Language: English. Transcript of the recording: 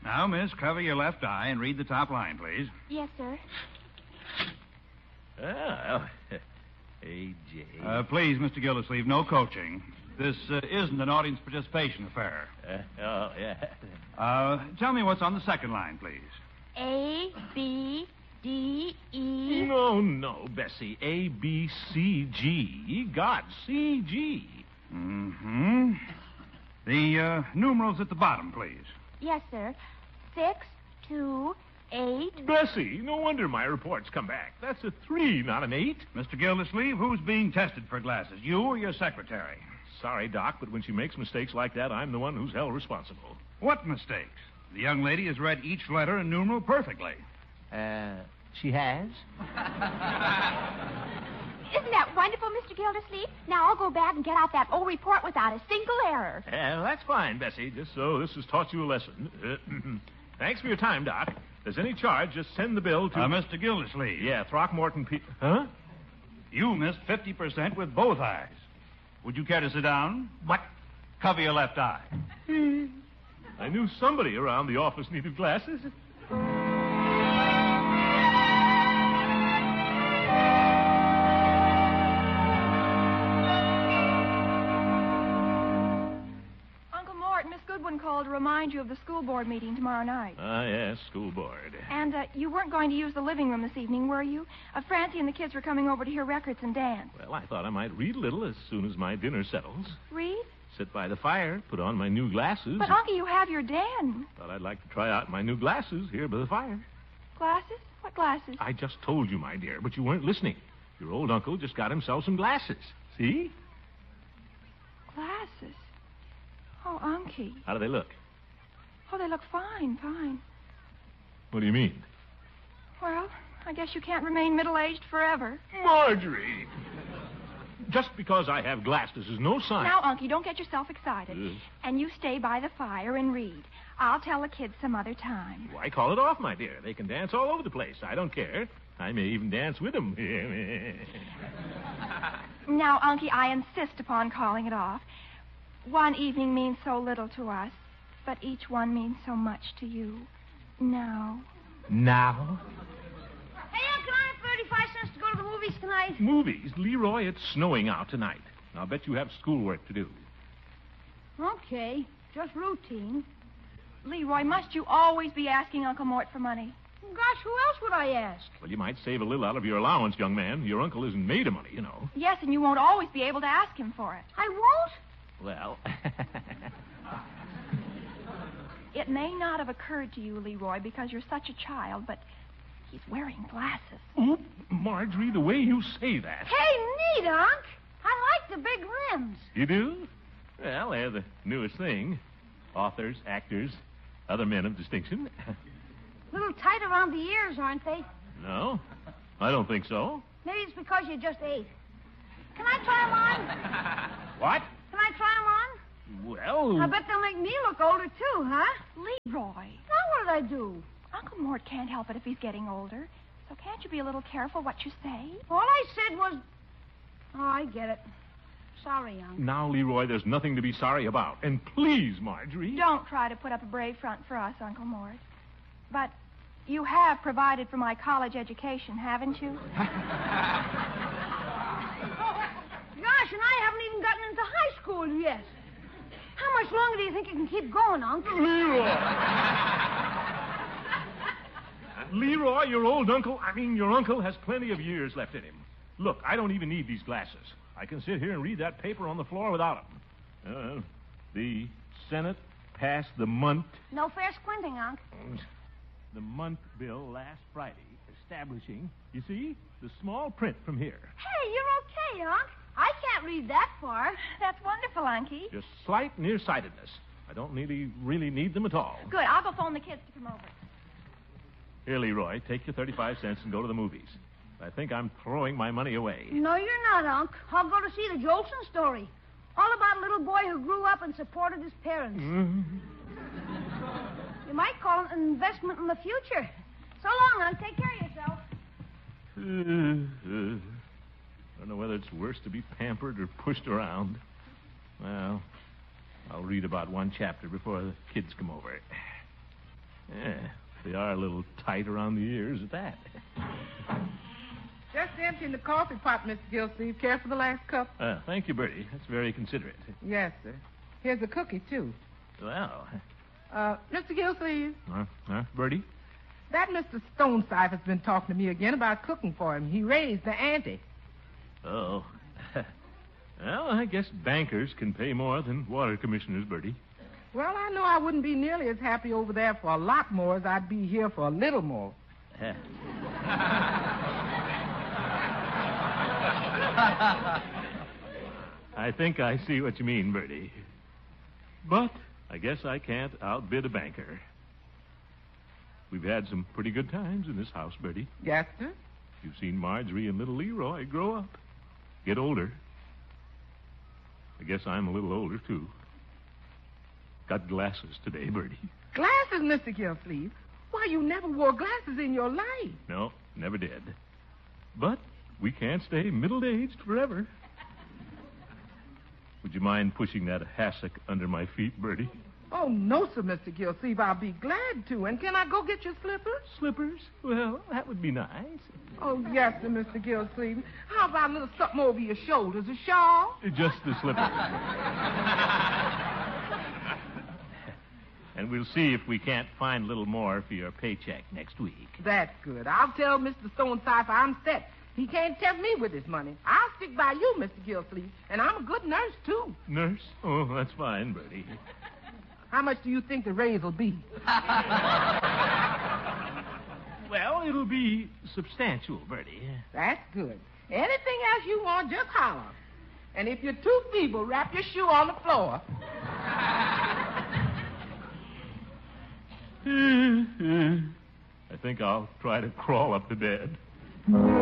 Now, miss, cover your left eye and read the top line, please. Yes, sir. Oh, A.J. Please, Mr. Gildersleeve, no coaching. This isn't an audience participation affair. Oh, yeah. Tell me what's on the second line, please. A, B, D, E. No, Bessie. A, B, C, G. You got C-G. Mm-hmm. The numerals at the bottom, please. Yes, sir. 6, 2, 8. Bessie, no wonder my reports come back. That's a 3, not an 8. Mr. Gildersleeve, who's being tested for glasses, you or your secretary? Sorry, Doc, but when she makes mistakes like that, I'm the one who's held responsible. What mistakes? The young lady has read each letter and numeral perfectly. She has? Isn't that wonderful, Mr. Gildersleeve? Now I'll go back and get out that old report without a single error. That's fine, Bessie. Just so this has taught you a lesson. Thanks for your time, Doc. If there's any charge, just send the bill to... Mr. Gildersleeve. Yeah, Throckmorton P... Huh? You missed 50% with both eyes. Would you care to sit down? What? Cover your left eye. I knew somebody around the office needed glasses. Uncle Mort, Miss Goodwin called to remind you of the school board meeting tomorrow night. Yes, school board. And you weren't going to use the living room this evening, were you? Francie and the kids were coming over to hear records and dance. Well, I thought I might read a little as soon as my dinner settles. Read? Sit by the fire, put on my new glasses. But, Uncle, you have your den. Thought I'd like to try out my new glasses here by the fire. Glasses? What glasses? I just told you, my dear, but you weren't listening. Your old uncle just got himself some glasses. See? Glasses? Oh, Unky. How do they look? Oh, they look fine. What do you mean? Well, I guess you can't remain middle-aged forever. Marjorie! Just because I have glasses is no sign. Now, Unky, don't get yourself excited. And you stay by the fire and read. I'll tell the kids some other time. Why call it off, my dear? They can dance all over the place. I don't care. I may even dance with them. Now, Unky, I insist upon calling it off. One evening means so little to us, but each one means so much to you. Now? Hey, can I have 35 cents to go to the movies tonight? Movies? Leroy, it's snowing out tonight. I'll bet you have schoolwork to do. Okay, just routine. Leroy, must you always be asking Uncle Mort for money? Gosh, who else would I ask? Well, you might save a little out of your allowance, young man. Your uncle isn't made of money, you know. Yes, and you won't always be able to ask him for it. I won't? Well... It may not have occurred to you, Leroy, because you're such a child, but he's wearing glasses. Oh, Marjorie, the way you say that. Hey, neat, Unc. I like the big rims. You do? Well, they're the newest thing. Authors, actors, other men of distinction. Little tight around the ears, aren't they? No, I don't think so. Maybe it's because you just ate. Can I try them on? What? Can I try them on? Well... I bet they'll make me look older, too, huh? Leroy. Now what did I do? Uncle Mort can't help it if he's getting older. So can't you be a little careful what you say? All I said was... Oh, I get it. Sorry, Unc. Now, Leroy, there's nothing to be sorry about. And please, Marjorie... Don't try to put up a brave front for us, Uncle Mort. But you have provided for my college education, haven't you? Gosh, and I haven't even gotten into high school yet. How much longer do you think you can keep going, Unc? Leroy, your uncle has plenty of years left in him. Look, I don't even need these glasses. I can sit here and read that paper on the floor without them. The Senate passed the Munt... No fair squinting, Unc. The Munt bill last Friday, establishing, you see, the small print from here. Hey, you're okay, Unc. I can't read that far. That's wonderful, Unky. Just slight nearsightedness. I don't really need them at all. Good. I'll go phone the kids to come over. Here, Leroy, take your 35 cents and go to the movies. I think I'm throwing my money away. No, you're not, Unc. I'll go to see the Jolson story. All about a little boy who grew up and supported his parents. You might call it an investment in the future. So long, Unc. Take care of yourself. I don't know whether it's worse to be pampered or pushed around. Well, I'll read about one chapter before the kids come over. Yeah, they are a little tight around the ears at that. Just emptying the coffee pot, Mr. Gilsleeve. Care for the last cup? Thank you, Bertie. That's very considerate. Yes, sir. Here's a cookie, too. Well, Mr. Gilsleeve, Bertie? that Mr. Stonesife has been talking to me again about cooking for him. He raised the ante. Oh. Well, I guess bankers can pay more than water commissioners, Bertie. Well, I know I wouldn't be nearly as happy over there for a lot more as I'd be here for a little more. I think I see what you mean, Bertie. But I guess I can't outbid a banker. We've had some pretty good times in this house, Bertie. Yes, sir? You've seen Marjorie and little Leroy grow up, get older. I guess I'm a little older, too. Got glasses today, Bertie. Glasses, Mr. Gilsleeve? Why, you never wore glasses in your life. No, never did. But we can't stay middle-aged forever. Would you mind pushing that hassock under my feet, Bertie? Oh, no, sir, Mr. Gilsleeve. I'll be glad to. And can I go get your slippers? Slippers? Well, that would be nice. Oh, yes, sir, Mr. Gilsleeve. How about a little something over your shoulders? A shawl? Just the slippers. And we'll see if we can't find a little more for your paycheck next week. That's good. I'll tell Mr. Stonesife I'm set. He can't tempt me with his money. I'll stick by you, Mr. Gilsleeve. And I'm a good nurse, too. Nurse? Oh, that's fine, Bertie. How much do you think the raise will be? Well, it'll be substantial, Bertie. That's good. Anything else you want, just holler. And if you're too feeble, wrap your shoe on the floor. I think I'll try to crawl up to bed.